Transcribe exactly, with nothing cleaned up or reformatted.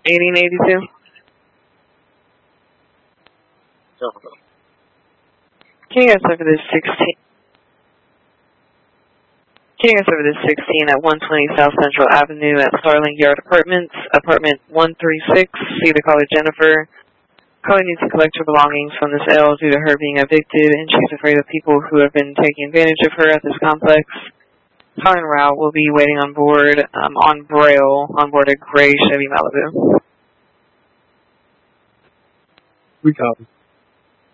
eighteen eighty-two. Can you guys over this sixteen? Can you guys over this sixteen at one twenty South Central Avenue at Starling Yard Apartments, apartment one three six. See the caller Jennifer. Caller needs to collect her belongings from this L due to her being evicted, and she's afraid of people who have been taking advantage of her at this complex. Caller en route will be waiting on board um, on Braille on board a gray Chevy Malibu. We copy.